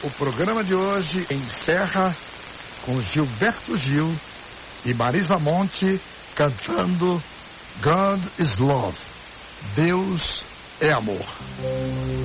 O programa de hoje encerra com Gilberto Gil e Marisa Monte cantando God is Love. Deus é amor.